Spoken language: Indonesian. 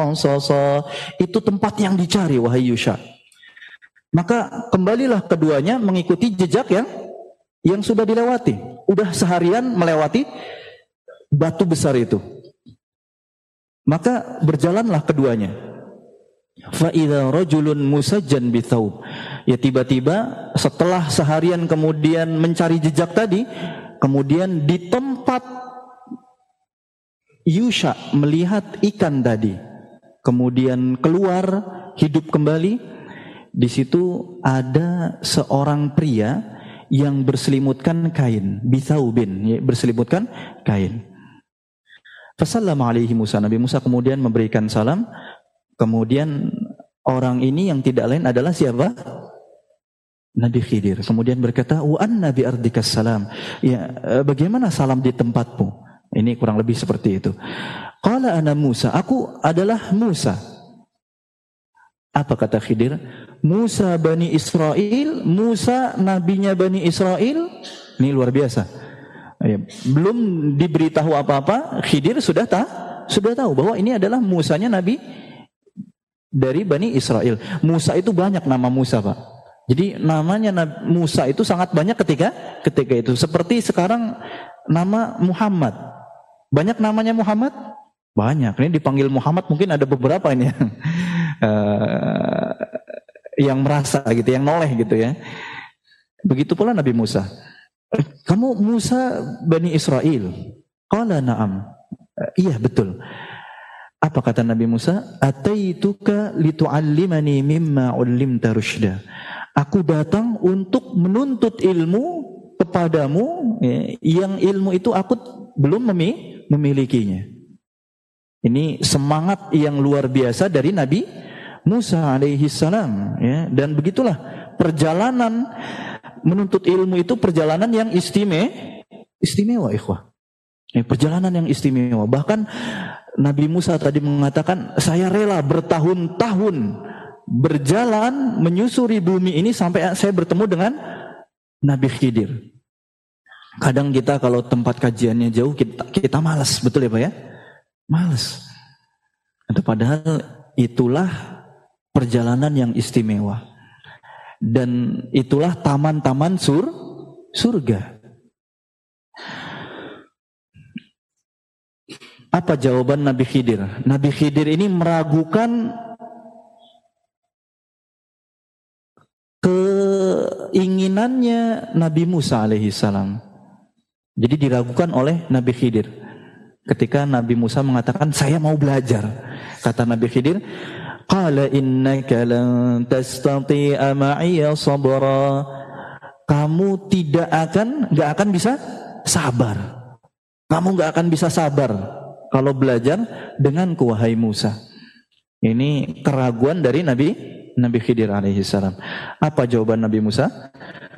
qasasa. Itu tempat yang dicari wahai Yusha. Maka kembalilah keduanya mengikuti jejak yang sudah dilewati. Udah seharian melewati batu besar itu. Maka berjalanlah keduanya. Fa idza rajulun musajjan bithawb. Ya tiba-tiba setelah seharian kemudian mencari jejak tadi, kemudian di tempat Yusha melihat ikan tadi, kemudian keluar hidup kembali. Di situ ada seorang pria yang berselimutkan kain, bithaubin, ya, berselimutkan kain. Fasallama alaihi Musa, Nabi Musa kemudian memberikan salam. Kemudian orang ini yang tidak lain adalah siapa? Nabi Khidir. Kemudian berkata, wa anna bi ardikas salam. Ya, bagaimana salam di tempatmu? Ini kurang lebih seperti itu. Qala ana Musa, aku adalah Musa. Apa kata Khidir? Musa Bani Israel, Musa nabinya Bani Israel. Ini luar biasa. Ya, belum diberitahu apa-apa, Khidir sudah tahu bahwa ini adalah Musanya Nabi dari Bani Israel. Musa itu banyak nama Musa, Pak. Jadi namanya Musa itu sangat banyak ketika itu. Seperti sekarang nama Muhammad. Banyak namanya Muhammad? Banyak. Ini dipanggil Muhammad mungkin ada beberapa ini yang merasa gitu, yang noleh gitu ya. Begitu pula Nabi Musa. Kamu Musa Bani Israel? Qala na'am. Iya betul. Apa kata Nabi Musa? Ataituka litu'allimani mimma 'ullimta rusyda. Aku datang untuk menuntut ilmu kepadamu, ya, yang ilmu itu aku belum memilikinya. Ini semangat yang luar biasa dari Nabi Musa alaihi salam, ya. Dan begitulah perjalanan menuntut ilmu itu perjalanan yang istimewa ikhwah. Ya, perjalanan yang istimewa. Bahkan Nabi Musa tadi mengatakan, saya rela bertahun-tahun berjalan menyusuri bumi ini sampai saya bertemu dengan Nabi Khidir. Kadang kita kalau tempat kajiannya jauh kita malas, betul ya Pak ya? Malas. Padahal itulah perjalanan yang istimewa. Dan itulah taman-taman surga. Apa jawaban Nabi Khidir? Nabi Khidir ini meragukan keinginannya Nabi Musa alaihi salam. Jadi diragukan oleh Nabi Khidir. Ketika Nabi Musa mengatakan, saya mau belajar. Kata Nabi Khidir, qala innaka lan tastati'a ma'iya sabra. Kamu enggak akan bisa sabar. Kamu enggak akan bisa sabar kalau belajar denganku wahai Musa. Ini keraguan dari Nabi Khidir alaihi salam. Apa jawaban Nabi Musa?